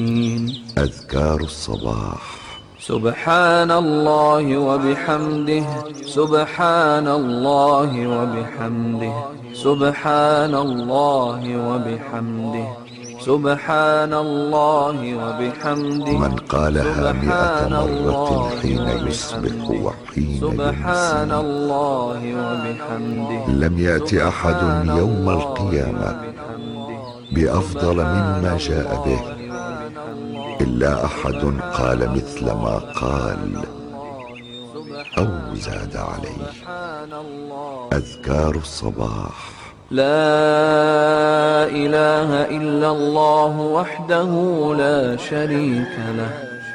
أذكار الصباح. سبحان الله وبحمده، سبحان الله وبحمده، سبحان الله وبحمده، سبحان الله وبحمده. من قالها 100 مرة حين يصبح وحين سبحان يمسي الله وبحمده. لم يأت أحد يوم القيامة بأفضل مما جاء به إلا أحد قال مثل ما قال أو زاد عليه. أذكار الصباح. لا إله إلا الله وحده لا شريك له،